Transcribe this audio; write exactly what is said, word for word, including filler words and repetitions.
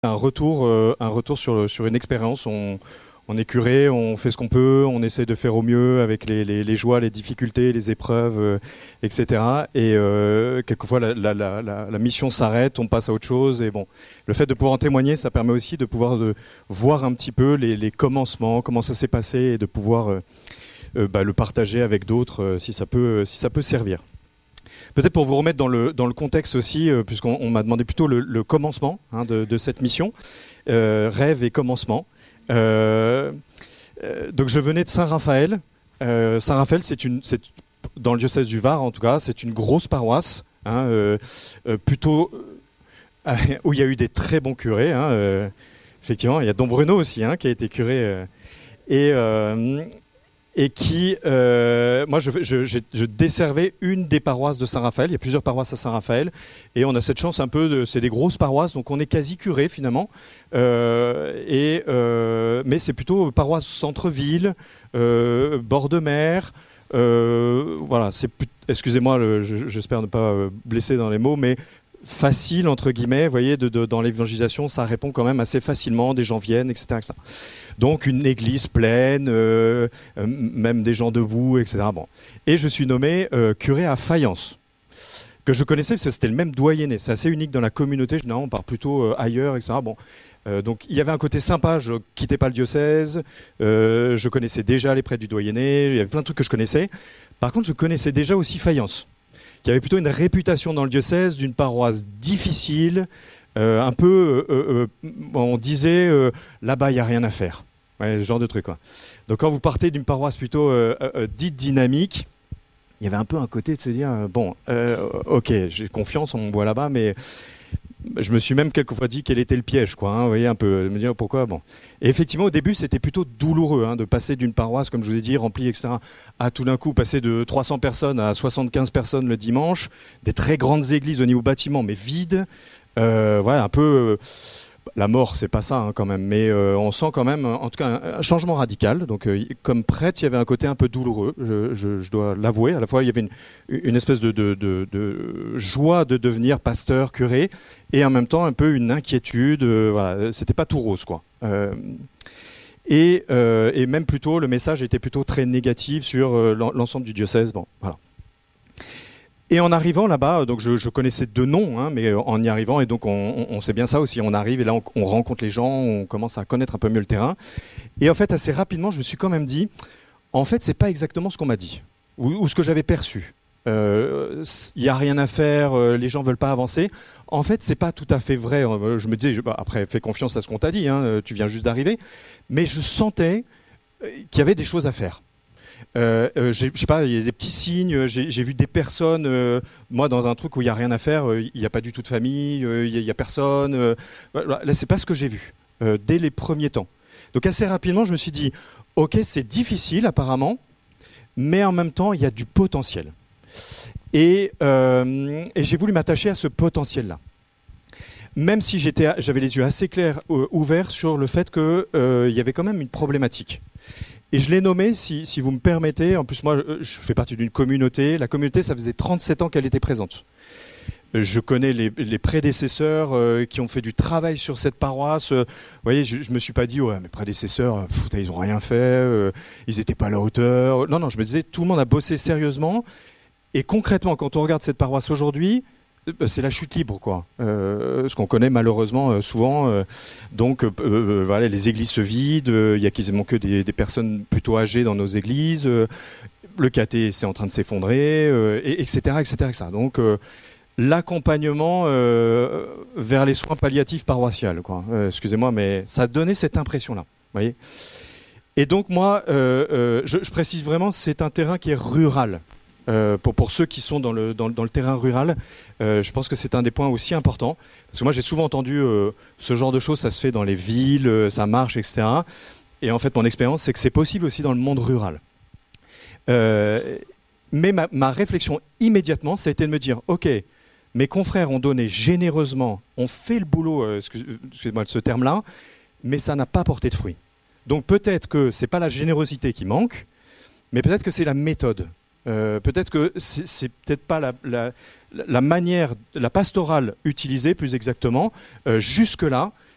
un retour, euh, un retour sur, sur une expérience. On, on est curé, on fait ce qu'on peut, on essaie de faire au mieux avec les, les, les joies, les difficultés, les épreuves, euh, et cetera. Et euh, quelquefois, la, la, la, la, la mission s'arrête, on passe à autre chose. Et bon, le fait de pouvoir en témoigner, ça permet aussi de pouvoir de voir un petit peu les, les commencements, comment ça s'est passé, et de pouvoir euh, euh, bah, le partager avec d'autres euh, si ça peut, si ça peut servir. Peut-être pour vous remettre dans le, dans le contexte aussi, euh, puisqu'on on m'a demandé plutôt le, le commencement hein, de, de cette mission, euh, rêve et commencement. Euh, euh, donc je venais de Saint-Raphaël. Euh, Saint-Raphaël, c'est une, c'est, dans le diocèse du Var en tout cas, c'est une grosse paroisse, hein, euh, euh, plutôt euh, où il y a eu des très bons curés. Hein, euh, effectivement, il y a Don Bruno aussi hein, qui a été curé. Euh, et euh, et qui, euh, moi je, je, je, je desservais une des paroisses de Saint-Raphaël. Il y a plusieurs paroisses à Saint-Raphaël et on a cette chance un peu, de, c'est des grosses paroisses, donc on est quasi curé finalement, euh, et, euh, mais c'est plutôt paroisse centre-ville, euh, bord de mer, euh, voilà, c'est, excusez-moi, le, je, j'espère ne pas blesser dans les mots, mais facile entre guillemets, vous voyez, de, de, dans l'évangélisation, ça répond quand même assez facilement, des gens viennent, et cetera, et cetera. Donc une église pleine, euh, euh, même des gens debout, et cetera. Bon. Et je suis nommé euh, curé à Fayence, que je connaissais parce que c'était le même doyenné. C'est assez unique dans la communauté, généralement on part plutôt euh, ailleurs, et cetera. Bon. Euh, donc il y avait un côté sympa, je quittais pas le diocèse, euh, je connaissais déjà les prêtres du doyenné, il y avait plein de trucs que je connaissais. Par contre je connaissais déjà aussi Fayence, qui avait plutôt une réputation dans le diocèse d'une paroisse difficile, euh, un peu, euh, euh, on disait, euh, là-bas, il n'y a rien à faire. Ouais, ce genre de truc, quoi. Donc quand vous partez d'une paroisse plutôt euh, euh, dite dynamique, il y avait un peu un côté de se dire, euh, bon, euh, ok, j'ai confiance, on me voit là-bas, mais je me suis même quelquefois dit quel était le piège, quoi. Hein, vous voyez, un peu, me dire pourquoi, bon. Et effectivement, au début, c'était plutôt douloureux hein, de passer d'une paroisse, comme je vous ai dit, remplie, et cetera, à tout d'un coup passer de trois cents personnes à soixante-quinze personnes le dimanche, des très grandes églises au niveau bâtiment, mais vides. Euh, voilà, un peu. Euh, la mort, c'est pas ça hein, quand même, mais euh, on sent quand même, en tout cas, un, un changement radical. Donc, euh, comme prêtre, il y avait un côté un peu douloureux, je, je, je dois l'avouer. À la fois, il y avait une, une espèce de, de, de, de joie de devenir pasteur, curé, et en même temps un peu une inquiétude. Euh, voilà, c'était pas tout rose, quoi. Euh, et, euh, et même plutôt, le message était plutôt très négatif sur euh, l'ensemble du diocèse. Bon, voilà. Et en arrivant là-bas, donc je, je connaissais deux noms, hein, mais en y arrivant, et donc on, on, on sait bien ça aussi, on arrive et là on, on rencontre les gens, on commence à connaître un peu mieux le terrain. Et en fait, assez rapidement, je me suis quand même dit, en fait, c'est pas exactement ce qu'on m'a dit, ou, ou ce que j'avais perçu. Il euh, n'y a rien à faire, euh, les gens veulent pas avancer. En fait, c'est pas tout à fait vrai. Je me disais, je, bah, après, fais confiance à ce qu'on t'a dit, hein, tu viens juste d'arriver. Mais je sentais qu'il y avait des choses à faire. Euh, euh, je sais pas, il y a des petits signes, j'ai vu des personnes, euh, moi dans un truc où il n'y a rien à faire, il euh, n'y a pas du tout de famille, il euh, n'y a, a personne, euh, là c'est pas ce que j'ai vu, euh, dès les premiers temps. Donc assez rapidement je me suis dit, ok c'est difficile apparemment, mais en même temps il y a du potentiel. Et, euh, et j'ai voulu m'attacher à ce potentiel-là. Même si j'avais les yeux assez clairs, euh, ouverts sur le fait qu'il euh, y avait quand même une problématique. Et je l'ai nommé, si, si vous me permettez, en plus moi je fais partie d'une communauté, la communauté ça faisait trente-sept ans qu'elle était présente. Je connais les, les prédécesseurs euh, qui ont fait du travail sur cette paroisse. Euh, vous voyez, je ne me suis pas dit, ouais, mes prédécesseurs, pff, ils n'ont rien fait, euh, ils n'étaient pas à la hauteur. Non, non, je me disais, tout le monde a bossé sérieusement. Et concrètement, quand on regarde cette paroisse aujourd'hui, c'est la chute libre, quoi. Euh, ce qu'on connaît malheureusement euh, souvent. Euh, donc, euh, euh, voilà, les églises se vident. Il euh, y a quasiment que des, des personnes plutôt âgées dans nos églises. Euh, le caté, c'est en train de s'effondrer, euh, et, etc., et cetera, et cetera. Donc, euh, l'accompagnement euh, vers les soins palliatifs paroissiales, quoi. Euh, excusez-moi, mais ça donnait cette impression-là. Voyez. Et donc, moi, euh, euh, je, je précise vraiment, c'est un terrain qui est rural. Euh, pour, pour ceux qui sont dans le, dans, dans le terrain rural, euh, je pense que c'est un des points aussi importants. Parce que moi, j'ai souvent entendu euh, ce genre de choses, ça se fait dans les villes, euh, ça marche, et cetera. Et en fait, mon expérience, c'est que c'est possible aussi dans le monde rural. Euh, mais ma, ma réflexion immédiatement, ça a été de me dire, ok, mes confrères ont donné généreusement, ont fait le boulot, euh, excusez-moi de ce terme-là, mais ça n'a pas porté de fruits. Donc peut-être que ce n'est pas la générosité qui manque, mais peut-être que c'est la méthode. Euh, peut-être que c'est, c'est peut-être pas la, la, la manière, la pastorale utilisée plus exactement, euh, jusque-là,